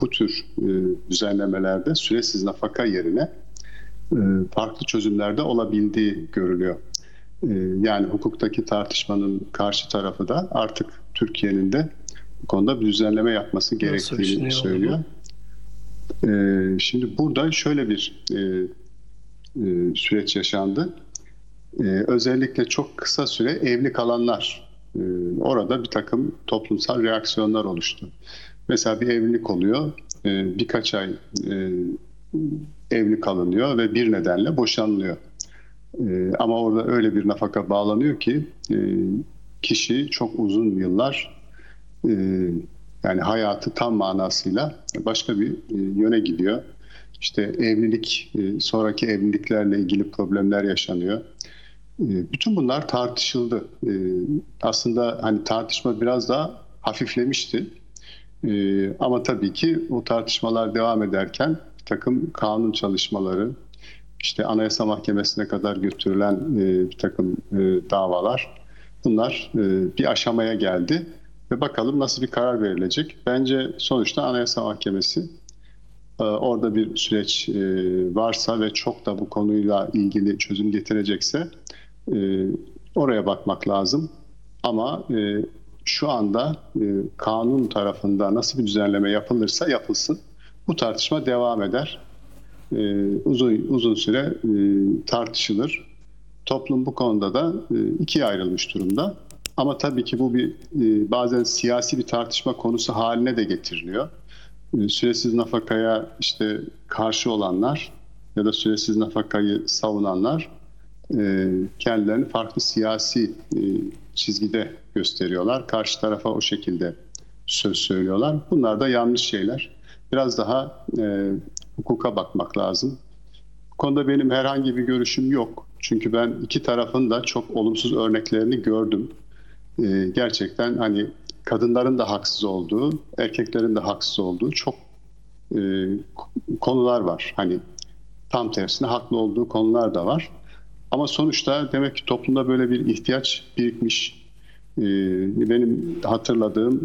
bu tür düzenlemelerde süresiz nafaka yerine farklı çözümlerde olabildiği görülüyor. Yani hukuktaki tartışmanın karşı tarafı da artık Türkiye'nin de bu konuda bir düzenleme yapması gerektiğini söylüyor. Şimdi burada şöyle bir süreç yaşandı. Özellikle çok kısa süre evli kalanlar, orada bir takım toplumsal reaksiyonlar oluştu. Mesela bir evlilik oluyor, birkaç ay evli kalınıyor ve bir nedenle boşanılıyor. Ama orada öyle bir nafaka bağlanıyor ki kişi çok uzun yıllar yani hayatı tam manasıyla başka bir yöne gidiyor. İşte evlilik, sonraki evliliklerle ilgili problemler yaşanıyor. Bütün bunlar tartışıldı. Aslında hani tartışma biraz daha hafiflemişti. Ama tabii ki o tartışmalar devam ederken bir takım kanun çalışmaları, işte Anayasa Mahkemesi'ne kadar götürülen bir takım davalar, bunlar bir aşamaya geldi ve bakalım nasıl bir karar verilecek. Bence sonuçta Anayasa Mahkemesi orada bir süreç varsa ve çok da bu konuyla ilgili çözüm getirecekse oraya bakmak lazım. Ama şu anda kanun tarafında nasıl bir düzenleme yapılırsa yapılsın, bu tartışma devam eder. Uzun süre tartışılır. Toplum bu konuda da ikiye ayrılmış durumda. Ama tabii ki bu bir bazen siyasi bir tartışma konusu haline de getiriliyor. Süresiz nafakaya işte karşı olanlar ya da süresiz nafakayı savunanlar kendilerini farklı siyasi çizgide gösteriyorlar. Karşı tarafa o şekilde söz söylüyorlar. Bunlar da yanlış şeyler. Biraz daha hukuka bakmak lazım. Bu konuda benim herhangi bir görüşüm yok. Çünkü ben iki tarafın da çok olumsuz örneklerini gördüm. Gerçekten hani kadınların da haksız olduğu, erkeklerin de haksız olduğu çok konular var. Hani tam tersine haklı olduğu konular da var. Ama sonuçta demek ki toplumda böyle bir ihtiyaç birikmiş. Benim hatırladığım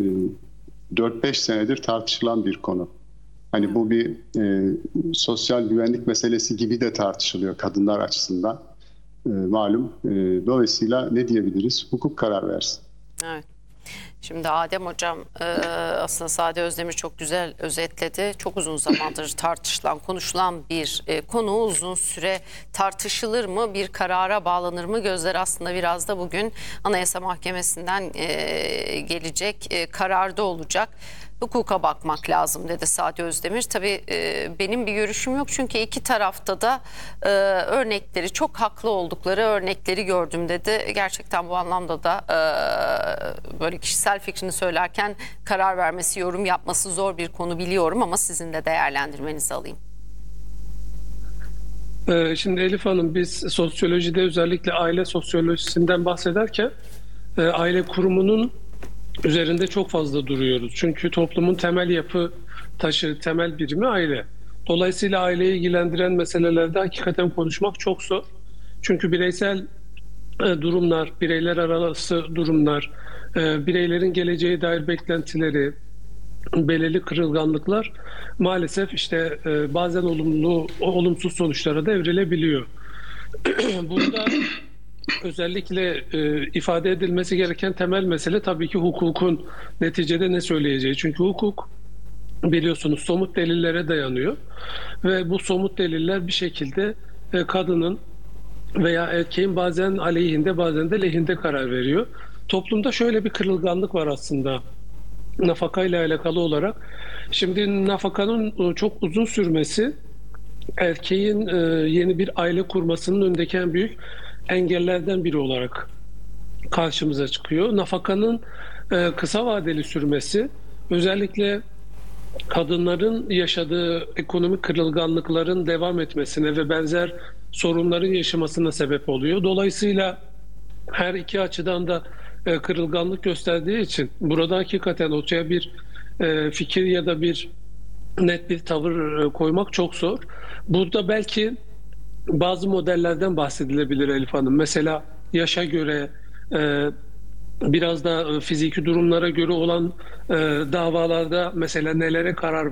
4-5 senedir tartışılan bir konu. Hani bu bir sosyal güvenlik meselesi gibi de tartışılıyor kadınlar açısından. Malum. Dolayısıyla ne diyebiliriz? Hukuk karar versin. Evet. Şimdi Adem Hocam aslında Sade Özdemir çok güzel özetledi. Çok uzun zamandır tartışılan, konuşulan bir konu uzun süre tartışılır mı, bir karara bağlanır mı? Gözler aslında biraz da bugün Anayasa Mahkemesi'nden gelecek kararda olacak. Hukuka bakmak lazım dedi Sade Özdemir. Tabii benim bir görüşüm yok çünkü iki tarafta da örnekleri, çok haklı oldukları örnekleri gördüm dedi. Gerçekten bu anlamda da böyle kişisel fikrini söylerken karar vermesi, yorum yapması zor bir konu biliyorum ama sizin de değerlendirmenizi alayım. Şimdi Elif Hanım, biz sosyolojide özellikle aile sosyolojisinden bahsederken aile kurumunun üzerinde çok fazla duruyoruz. Çünkü toplumun temel yapı taşı, temel birimi aile. Dolayısıyla aileyi ilgilendiren meselelerde hakikaten konuşmak çok zor. Çünkü bireysel durumlar, bireyler arası durumlar, bireylerin geleceğe dair beklentileri, belirli kırılganlıklar maalesef işte bazen olumlu, olumsuz sonuçlara da evrilebiliyor. Burada özellikle ifade edilmesi gereken temel mesele tabii ki hukukun neticede ne söyleyeceği. Çünkü hukuk biliyorsunuz somut delillere dayanıyor ve bu somut deliller bir şekilde kadının veya erkeğin bazen aleyhinde bazen de lehinde karar veriyor. Toplumda şöyle bir kırılganlık var aslında nafakayla alakalı olarak. Şimdi nafakanın çok uzun sürmesi erkeğin yeni bir aile kurmasının önündeki en büyük engellerden biri olarak karşımıza çıkıyor. Nafakanın kısa vadeli sürmesi özellikle kadınların yaşadığı ekonomik kırılganlıkların devam etmesine ve benzer sorunların yaşamasına sebep oluyor. Dolayısıyla her iki açıdan da kırılganlık gösterdiği için burada hakikaten ortaya bir fikir ya da bir net bir tavır koymak çok zor. Burada belki bazı modellerden bahsedilebilir Elif Hanım. Mesela yaşa göre biraz da fiziki durumlara göre olan davalarda mesela nelere karar